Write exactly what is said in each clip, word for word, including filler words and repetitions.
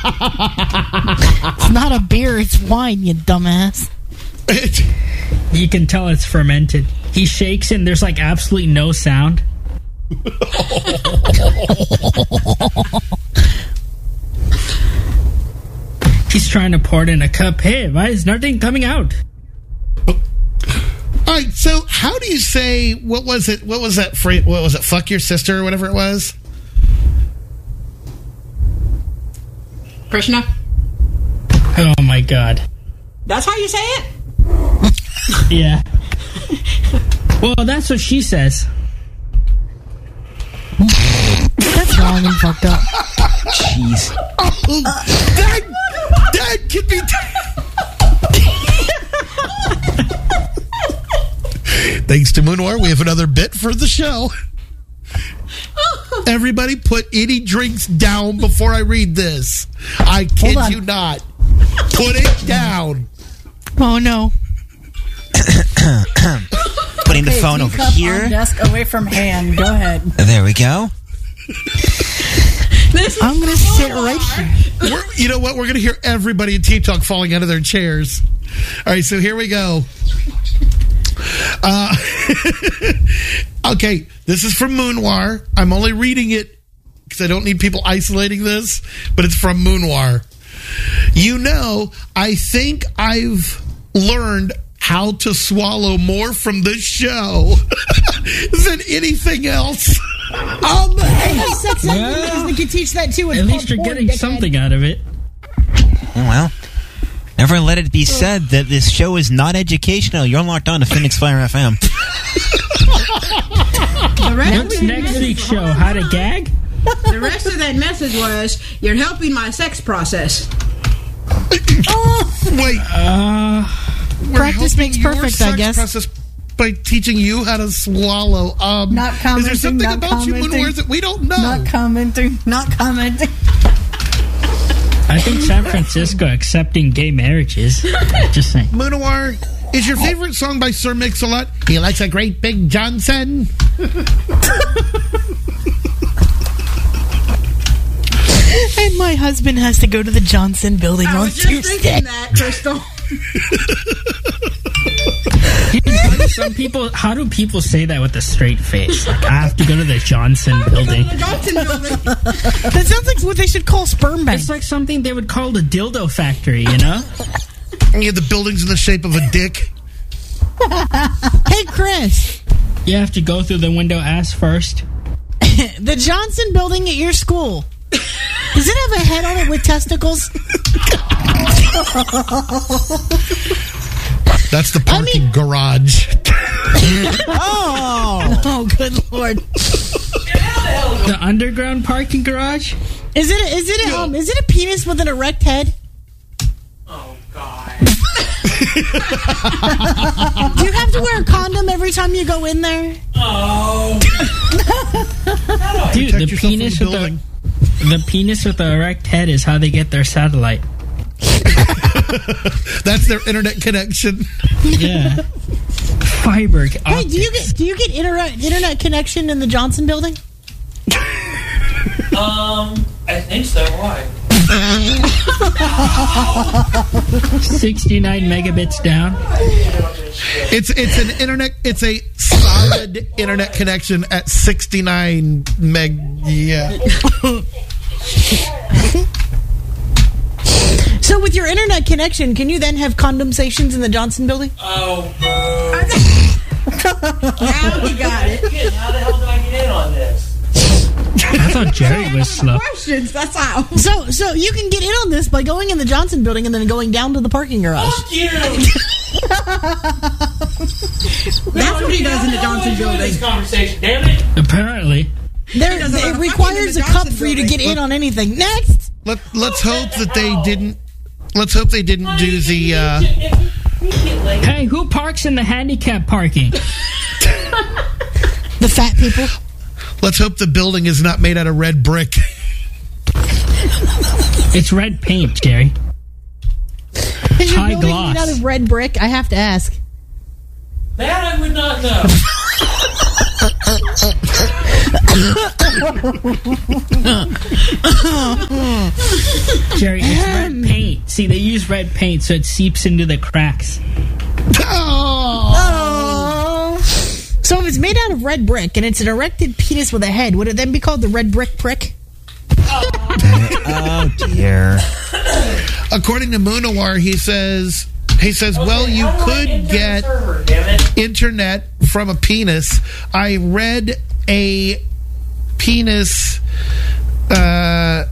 It's not a beer, it's wine, you dumbass. You can tell it's fermented. He shakes it and there's like absolutely no sound. He's trying to pour it in a cup. Hey, why is nothing coming out? All right, so how do you say, what was it, what was that phrase, what was it, fuck your sister or whatever it was? Krishna? Oh my god. That's how you say it? Yeah. Well, that's what she says. That's wrong and fucked up. Jeez. Oh, Dad! Dad, give me... Thanks to Moonwar, we have another bit for the show. Everybody put any drinks down before I read this. I kid you not. Put it down. Oh, no. Putting the phone over here. On desk away from hand. Go ahead. There we go. I'm going to sit right here. We're, you know what? We're going to hear everybody in Team Talk falling out of their chairs. All right, so here we go. Uh, okay, this is from Moonwar. I'm only reading it because I don't need people isolating this, but it's from Moonwar. You know, I think I've learned how to swallow more from this show than anything else. Um, hey, sex well, we can teach that too. At least you're getting dickhead. Something out of it. Well, never let it be said that this show is not educational. You're locked on to Phoenix Fire F M. What's next week's show? How to gag? The rest of that message was, you're helping my sex process. Oh, wait. Uh, practice makes perfect, I guess. Process by teaching you how to swallow. Um, not commenting. Is there something not about commenting, you, Moonwar, that we don't know? Not commenting. Not commenting. I think San Francisco accepting gay marriages. Just saying. Moonwar, is your favorite song by Sir Mix-a-Lot? He likes a great big Johnson. And my husband has to go to the Johnson building I on was just Tuesday. thinking that, Crystal. How do some people, how do people say that with a straight face? Like, I have to go to the Johnson building. The Johnson building. That sounds like what they should call sperm bank. It's like something they would call the dildo factory, you know? Yeah, the building's in the shape of a dick. Hey, Chris. You have to go through the window ass first. The Johnson building at your school. Does it have a head on it with testicles? That's the parking I mean, garage. Oh, oh, good lord! The underground parking garage? Is it? A, is it? A, um, is it a penis with an erect head? Oh God! Do you have to wear a condom every time you go in there? Oh, dude, the penis with the the penis with the erect head is how they get their satellite. That's their internet connection. Yeah. Fiber. Hey, do you get do you get internet internet connection in the Johnson building? Um, I think so. Why? sixty-nine megabits down. It's it's an internet. It's a solid internet connection at sixty-nine meg. Yeah. So with your internet connection, can you then have condensations in the Johnson building? Oh, bro. Now you got it. How the hell did I get in on this? I thought Jerry was slow. Questions, that's how. So so you can get in on this by going in the Johnson building and then going down to the parking garage. Fuck you! That's what he does in the Johnson building. This conversation, damn it! Apparently. There, it requires a cup for you to get in on anything. Next! Let, let's hope that they didn't... Let's hope they didn't do the... Uh, hey, who parks in the handicap parking? The fat people. Let's hope the building is not made out of red brick. It's red paint, Gary. Is your High building gloss. made out of red brick? I have to ask. That I would not know. Jerry, it's red paint. See, they use red paint so it seeps into the cracks. Oh. So if it's made out of red brick and it's an erected penis with a head, would it then be called the red brick prick? Oh dear. According to Moonawar, he says he says, Okay, well, you how do I could enter the get server, damn it? internet from a penis. I read a penis. Uh,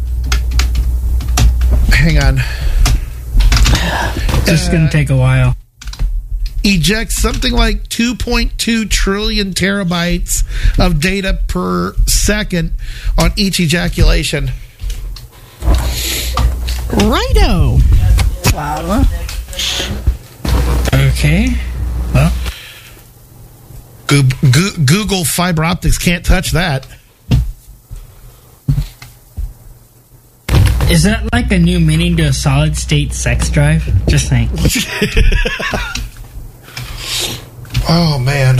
hang on. This is going to take a while. Ejects something like two point two trillion terabytes of data per second on each ejaculation. Righto. Wow. Okay. Well, Go- Go- Google fiber optics can't touch that. is that like a new meaning to a solid state sex drive? Just saying. Oh, man.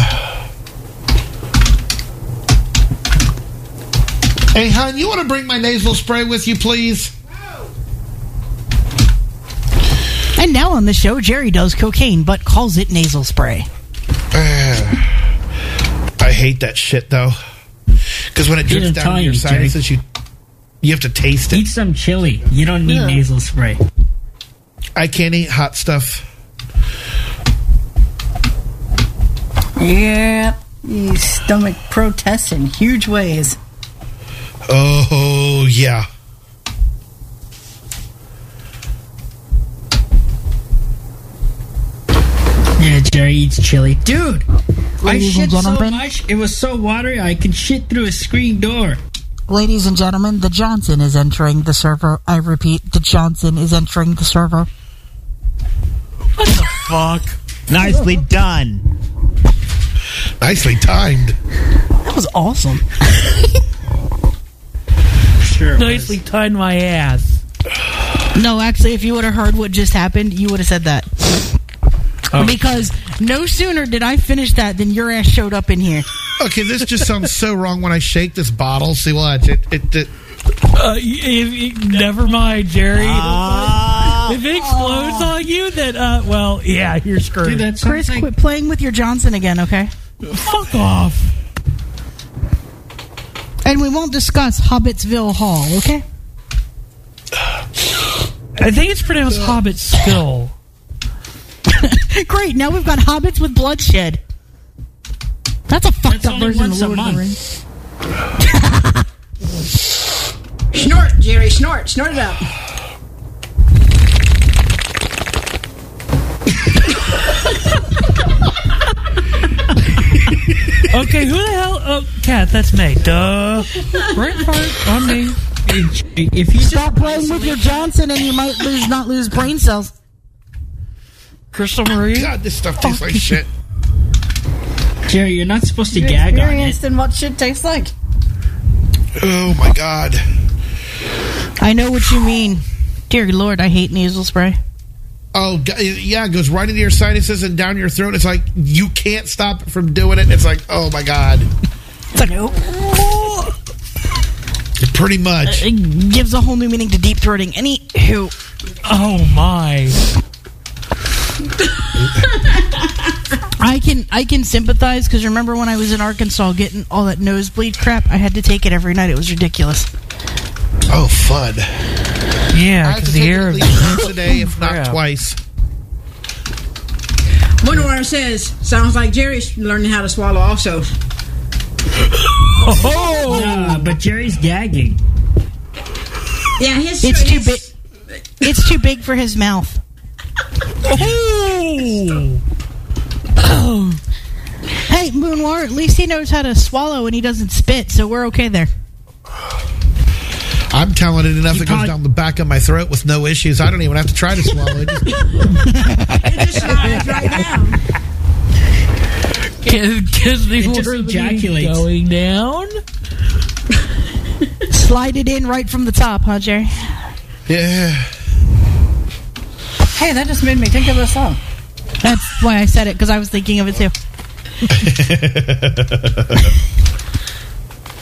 Hey, hon, you want to bring my nasal spray with you, please? And now on the show, Jerry does cocaine, but calls it nasal spray. I hate that shit, though. Because when it drips It'll down tell in your you, Jerry. sinuses, you, you have to taste Eat it. some chili. You don't need Yeah. nasal spray. I can't eat hot stuff. Yeah. Your stomach protests in huge ways. Oh, yeah. Yeah, Jerry eats chili. Dude, I Ladies and shit so gentlemen. much, it was so watery, I could shit through a screen door. Ladies and gentlemen, the Johnson is entering the server. I repeat, the Johnson is entering the server. What the fuck? Nicely done. Nicely timed. That was awesome. Sure. it Nicely was. tied my ass. No, actually, if you would have heard what just happened, you would have said that. Oh. Because no sooner did I finish that than your ass showed up in here. Okay, this just sounds so wrong when I shake this bottle. See, watch. It, it, it, Uh, if, if, never mind, Jerry. Ah. If it explodes on you, then, uh, well, yeah, you're screwed. Dude, that sounds Chris, like... quit playing with your Johnson again, okay? Fuck off. And we won't discuss Hobbitsville Hall, okay? I think it's pronounced Hobbit Spill. Great, now we've got hobbits with bloodshed. That's a fucked That's up only version of once a Lord of the month. Rings. Snort, Jerry, snort, snort it up. Okay, who the hell? Oh, Cat, that's me. Duh. Right part on me. If you Stop just playing with your Johnson and you might lose, not lose brain cells. Crystal Marie. God, this stuff tastes like shit. Jerry, you're not supposed to You gag on it. experienced in what shit tastes like. Oh, my God. I know what you mean. Dear Lord, I hate nasal spray. Oh, g- yeah, it goes right into your sinuses and down your throat. It's like you can't stop it from doing it. It's like, oh, my God. It's like, oh, Pretty much. it gives a whole new meaning to deep throating. Anywho, Oh, my. I can I can sympathize because remember when I was in Arkansas getting all that nosebleed crap? I had to take it every night. It was ridiculous. Oh, fun. Yeah, I have to because the take it air at is. least once a day, if not Crap. twice. Moonwire says, sounds like Jerry's learning how to swallow also. Oh! Nah, but Jerry's gagging. Yeah, his It's too his- big. It's too big for his mouth. Oh! Hey, Moonwar, at least he knows how to swallow and he doesn't spit, so we're okay there. I'm talented enough You that goes can't- down the back of my throat with no issues. I don't even have to try to swallow it. Just- It just slides right down. Because the It just order ejaculates. going down? Slide it in right from the top, huh, Jerry? yeah. Hey, that just made me think of a song. That's why I said it, because I was thinking of it too.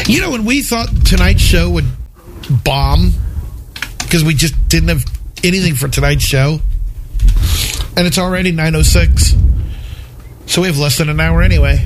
You know, when we thought tonight's show would bomb because we just didn't have anything for tonight's show, and it's already nine oh six, so we have less than an hour anyway.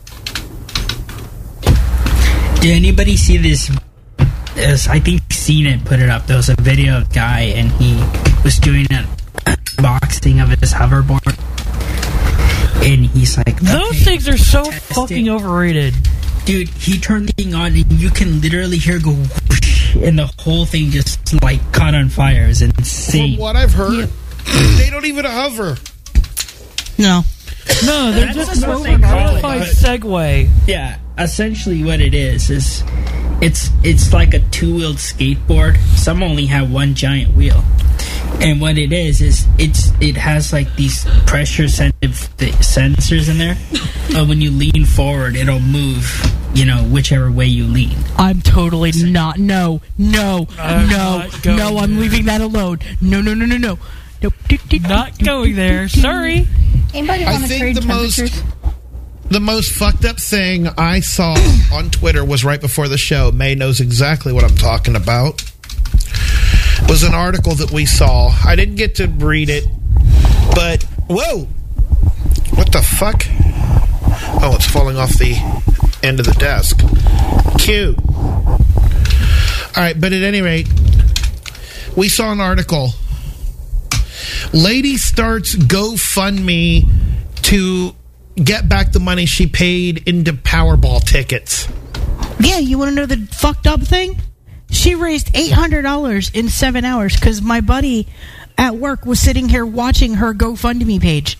Did anybody see this? this I think seen it, put it up. There was a video of a guy, and he was doing an unboxing of his hoverboard. And he's like, Those okay, things are so test fucking it. overrated. Dude, he turned the thing on, and you can literally hear it go whoosh, and the whole thing just, like, caught on fire. It's insane. From what I've heard, they don't even hover. No. No, they're That's just what a they call it, glorified but- Segway. Yeah, essentially what it is is it's it's like a two-wheeled skateboard. Some only have one giant wheel, and what it is is it's it has like these pressure sensitive th- sensors in there. uh, when you lean forward, it'll move, you know, whichever way you lean. I'm totally not. No, no, I'm no, not going no. I'm there. leaving that alone. No, no, no, no, no. Nope. Do, do, do, Not do, going do, there. do, do. Sorry. Anybody I want to think trade the most temperatures? the most fucked up thing I saw on Twitter was right before the show. May knows exactly what I'm talking about. Was an article that we saw. I didn't get to read it, but whoa, what the fuck? Oh, it's falling off the end of the desk. Cute. All right, but at any rate, we saw an article. Lady starts GoFundMe to get back the money she paid into Powerball tickets. Yeah, you want to know the fucked up thing? She raised eight hundred dollars in seven hours because my buddy at work was sitting here watching her GoFundMe page.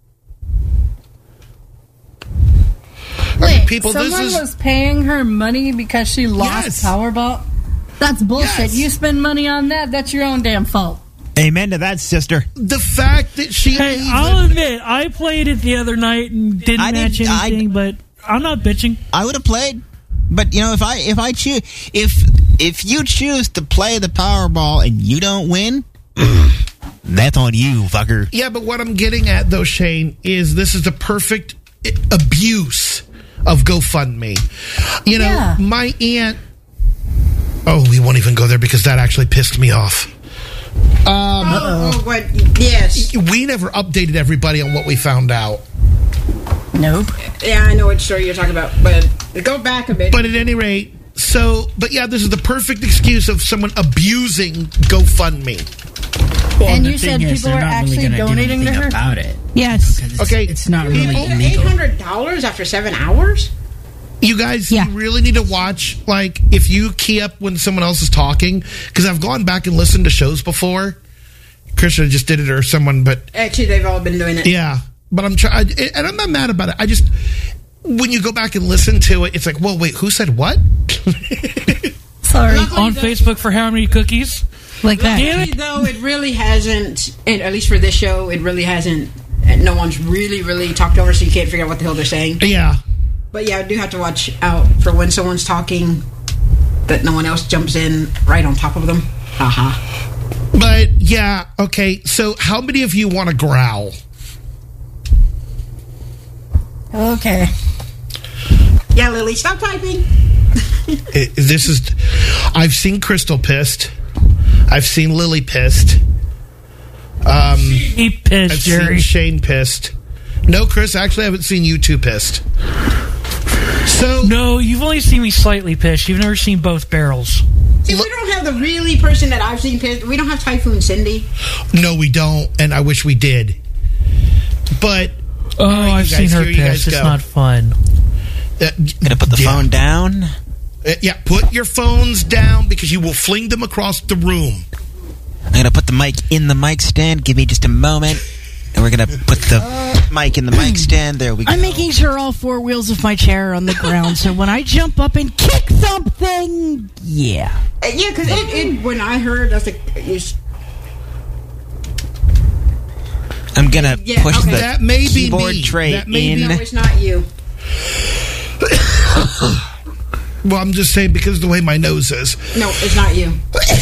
I mean, Wait, people, this someone is was paying her money because she lost Yes. Powerball? That's bullshit. Yes. You spend money on that, that's your own damn fault. Amen to that, sister. the fact that she Hey, even- I'll admit, I played it the other night and didn't I match didn't- I- anything, but I'm not bitching. I would have played, but you know, if I if I choose if if you choose to play the Powerball and you don't win, that's on you, fucker. Yeah, but what I'm getting at, though, Shane, is this is the perfect i- abuse of GoFundMe. You know, Yeah. my aunt... Oh, we won't even go there because that actually pissed me off. Oh, oh, what? Yes. We never updated everybody on what we found out. Nope. Yeah, I know what story you're talking about, but go back a bit. But at any rate, so... But yeah, this is the perfect excuse of someone abusing GoFundMe. Well, And the you thing said is, people they're were not actually really gonna do donating to anything her? about it. Yes. 'Cause it's, Okay. it's not People- really eight illegal. hundred dollars after seven hours? You guys Yeah. you really need to watch, like, if you key up when someone else is talking, because I've gone back and listened to shows before. Christian just did it or someone, but Actually, they've all been doing it. yeah. But I'm trying, and I'm not mad about it. I just, when you go back and listen to it, it's like, whoa, wait, who said what? Sorry. On Facebook for how many cookies? Like that. Damn Actually, it. though, it really hasn't, and at least for this show, it really hasn't, and no one's really, really talked over, so you can't figure out what the hell they're saying. Yeah. But yeah, I do have to watch out for when someone's talking that no one else jumps in right on top of them. Haha. But yeah, okay. So how many of you want to growl? Okay. Yeah, Lily, stop typing. It- this is, I've seen Crystal pissed. I've seen Lily pissed. Um, He pissed, I've Jerry. seen Shane pissed. No, Chris, actually, I haven't seen you two pissed. So, No, you've only seen me slightly pissed. You've never seen both barrels. See, we don't have the really person that I've seen pissed. We don't have Typhoon Cindy. no, we don't, and I wish we did. But Oh, right, I've you seen guys, her here you guys pissed. It's go. not fun. uh, Gonna put the yeah. phone down. Uh, yeah, put your phones down because you will fling them across the room. I'm gonna put the mic in the mic stand. Give me just a moment, and we're gonna put the mic in the mic stand. There we go. I'm making sure all four wheels of my chair are on the ground, so when I jump up and kick something, yeah. Uh, yeah, because it, it, when I heard, I was like, you s- I'm gonna Yeah, push okay. the That may be keyboard me. tray That may in. be- no, it's not you. Well, I'm just saying because of the way my nose is. No, it's not you.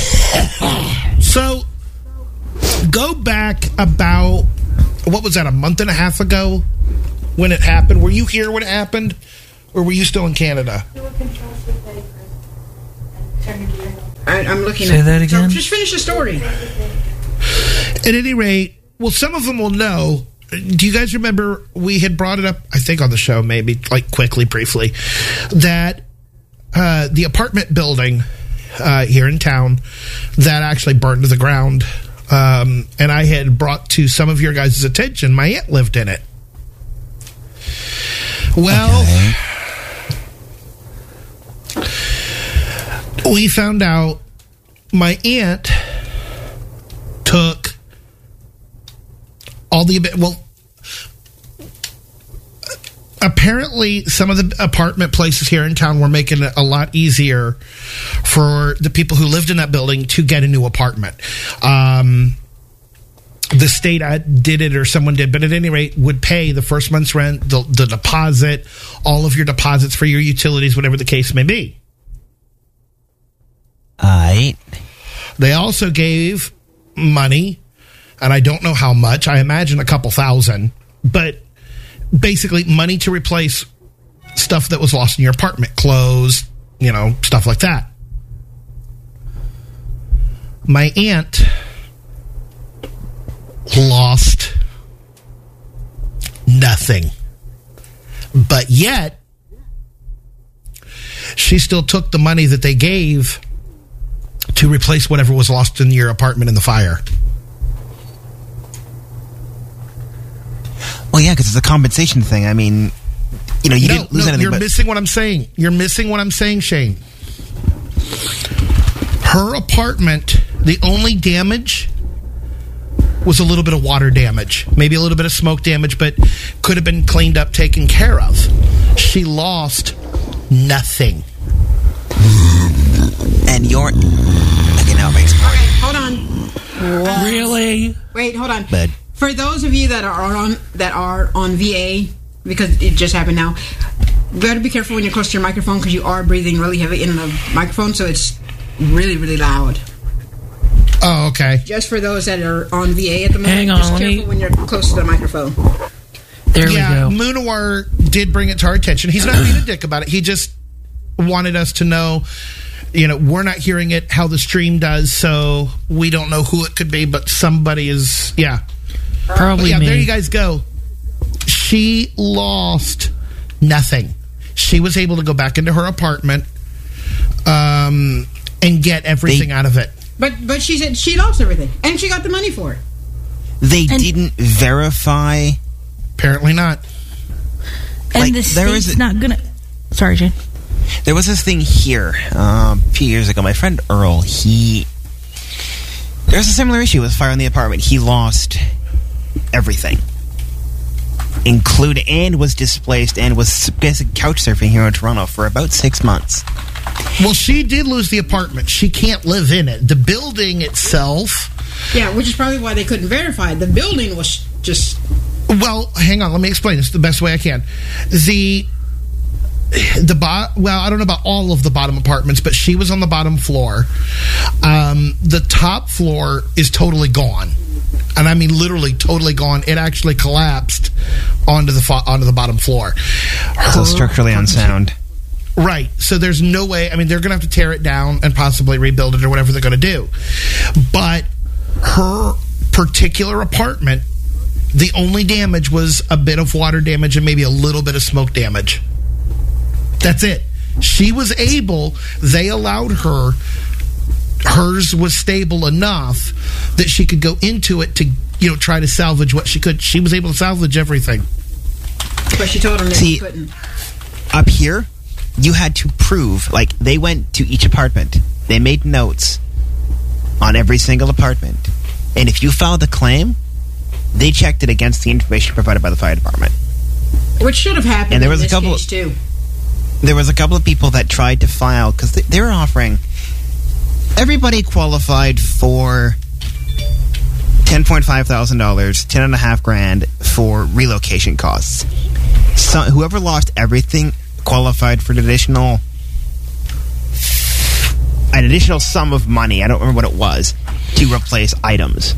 So, go back about, what was that, a month and a half ago when it happened? Were you here when it happened? Or were you still in Canada? I, I'm looking Say at that again? So just finish the story. At any rate, well, some of them will know. Do you guys remember we had brought it up, I think on the show, maybe, like quickly, briefly, that uh, the apartment building uh, here in town that actually burned to the ground, um, and I had brought to some of your guys' attention, my aunt lived in it. Well, okay. We found out my aunt took all the, well, apparently some of the apartment places here in town were making it a lot easier for the people who lived in that building to get a new apartment. Um, the state did it, or someone did, but at any rate would pay the first month's rent, the, the deposit, all of your deposits for your utilities, whatever the case may be. All right. They also gave money, and I don't know how much. I imagine a couple thousand, but basically money to replace stuff that was lost in your apartment, clothes, you know, stuff like that. My aunt lost nothing, but yet she still took the money that they gave to replace whatever was lost in your apartment in the fire. Well, yeah, because it's a compensation thing. I mean, you know, you no, didn't lose no, anything. You're but missing what I'm saying. You're missing what I'm saying, Shane. Her apartment, the only damage was a little bit of water damage, maybe a little bit of smoke damage, but could have been cleaned up, taken care of. She lost nothing. And your... Okay, now it makes more. Okay, hold on. What? Really? Wait, hold on. But For those of you that are on that are on V A, because it just happened now, you better be careful when you're close to your microphone, because you are breathing really heavy in the microphone, so it's really, really loud. Oh, okay. Just for those that are on V A at the moment, Hang on, just let careful me- when you're close to the microphone. There yeah, we go. Moonawar did bring it to our attention. He's not being a dick about it. He just wanted us to know, you know, we're not hearing it how the stream does, so we don't know who it could be, but somebody is, yeah. Probably But yeah, me. there you guys go. She lost nothing. She was able to go back into her apartment um, and get everything They- out of it. But but she said she lost everything, and she got the money for it. they didn't verify... Apparently not. And Like, the there state's is a- not gonna. Sorry, Jane. There was this thing here um, a few years ago. My friend Earl, he... There was a similar issue with fire in the apartment. He lost everything. Including... And was displaced and was basically couch surfing here in Toronto for about six months. Well, she did lose the apartment. She can't live in it. The building itself... Yeah, which is probably why they couldn't verify it. The building was just... Well, hang on. Let me explain this the best way I can. The... The bo- well, I don't know about all of the bottom apartments, but she was on the bottom floor. Um, the top floor is totally gone, and I mean literally totally gone. It actually collapsed onto the fo- onto the bottom floor. So Her- structurally unsound. Right. So there's no way. I mean, they're going to have to tear it down and possibly rebuild it or whatever they're going to do. But her particular apartment, the only damage was a bit of water damage and maybe a little bit of smoke damage. That's it. She was able, they allowed her, hers was stable enough that she could go into it to, you know, try to salvage what she could. She was able to salvage everything. But she told him that See- she couldn't. Up here, you had to prove, like, they went to each apartment. They made notes on every single apartment. And if you filed a claim, they checked it against the information provided by the fire department. Which should have happened And there in was a this couple- case, too. There was a couple of people that tried to file, because they, they were offering... Everybody qualified for ten point five thousand dollars, ten and a half grand for relocation costs. So, whoever lost everything qualified for an additional an additional sum of money. I don't remember what it was to replace items.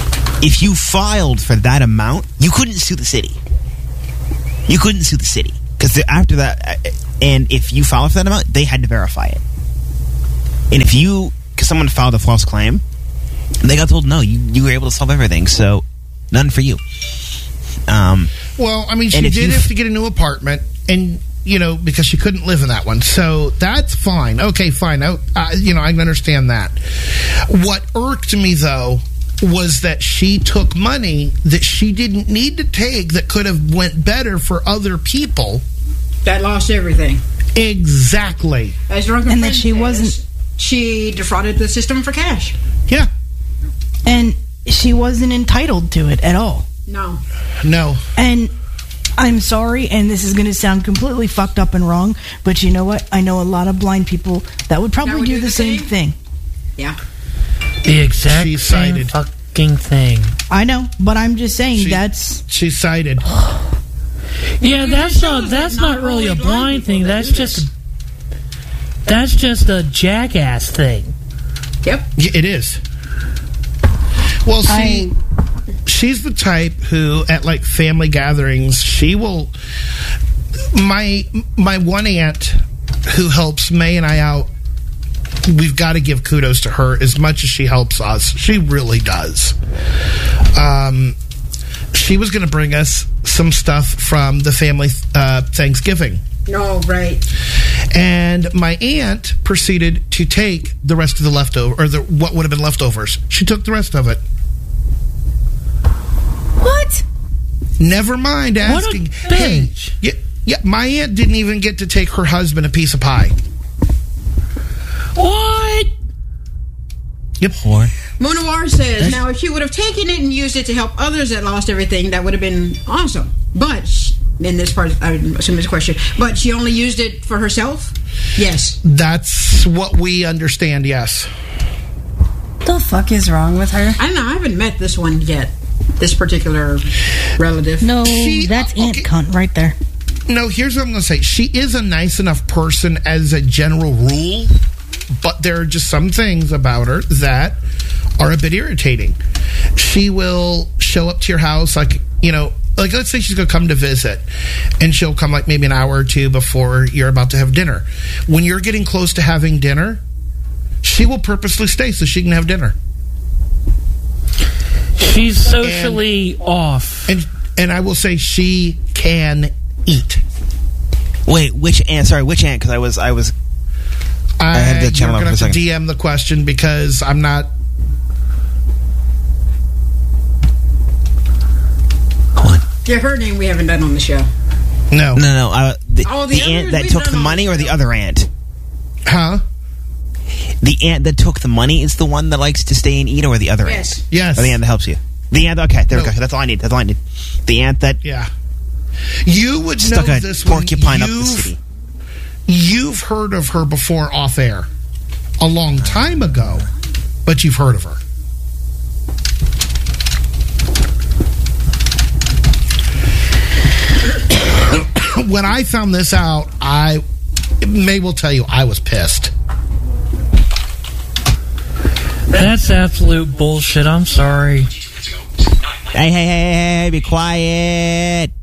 If you filed for that amount, you couldn't sue the city. You couldn't sue the city. Because after that, uh, and if you file for that amount, they had to verify it. And if you, because someone filed a false claim, they got told, no, you, you were able to solve everything, so none for you. Um, Well, I mean, she And if did you- have to get a new apartment, and you know, because she couldn't live in that one, so that's fine. Okay, fine. I, I, you know, I can understand that. What irked me though was that she took money that she didn't need to take that could have went better for other people. That lost everything. Exactly. As Drunken And that Friend she says, wasn't- She defrauded the system for cash. Yeah. And she wasn't entitled to it at all. No. No. And I'm sorry, and this is going to sound completely fucked up and wrong, but you know what? I know a lot of blind people that would probably That would do, do the, the same same? thing. Yeah. The exact She's same cited. fucking thing. I know, but I'm just saying She- that's She's cited. Yeah, that's shows not that that's not not really a only blind blind people thing. that That's do just this. that's just a jackass thing. Yep. Yeah, it is. Well, see, I- she's the type who, at like family gatherings, she will. My my one aunt who helps May and I out. We've got to give kudos to her as much as she helps us. She really does. Um, she was going to bring us some stuff from the family uh, Thanksgiving. No, right. And my aunt proceeded to take the rest of the leftover, or the what would have been leftovers. She took the rest of it. what? Never mind What a asking. Hey, bitch. yeah, yeah, my aunt didn't even get to take her husband a piece of pie. What? Yep. Moonawar says, now if she would have taken it and used it to help others that lost everything, that would have been awesome. But, sh- in this part, I assume it's a question, but she only used it for herself? Yes. That's what we understand. Yes. The fuck is wrong with her? I don't know, I haven't met this one yet. This particular relative. No, She- that's okay. Aunt Cunt right there. No, here's what I'm going to say. She is a nice enough person as a general rule, but there are just some things about her that are a bit irritating. She will show up to your house like, you know, like let's say she's going to come to visit, and she'll come like maybe an hour or two before you're about to have dinner. When you're getting close to having dinner, she will purposely stay so she can have dinner. She's socially off. And and I will say she can eat. wait, which aunt? Sorry, which aunt? Because I was, I was. I, had the you're channel going up to for a have to second. D M the question because I'm not. Yeah, her name we haven't done on the show. No. No, no. Uh, the Oh, the the others aunt that we've took done the all money, the or the show. other aunt? Huh? The aunt that took the money is the one that likes to stay and eat, or the other Yes. aunt? Yes. Or the aunt that helps you? The aunt. Okay, there No. we go. That's all I need. That's all I need. The aunt that Yeah. You would stuck know a this one. porcupine up the You've- city. You've heard of her before off air. A long time ago. But you've heard of her. When I found this out, I May will tell you I was pissed. That's absolute bullshit. I'm sorry. Hey, hey, hey, hey, hey, be quiet.